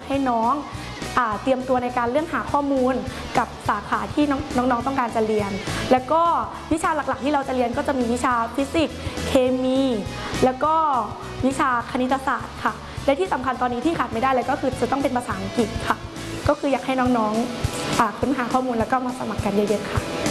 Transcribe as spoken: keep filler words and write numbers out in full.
ให้น้องเตรียมตัวในการเรื่องหาข้อมูลกับสาขาที่น้องๆต้องการจะเรียนแล้วก็วิชาหลักๆที่เราจะเรียนก็จะมีวิชาฟิสิกส์เคมีแล้วก็วิชาคณิตศาสตร์ค่ะและที่สำคัญตอนนี้ที่ขาดไม่ได้เลยก็คือจะต้องเป็นภาษาอังกฤษค่ะก็คืออยากให้น้องๆค้นหาข้อมูลแล้วก็มาสมัครกันเยอะๆค่ะ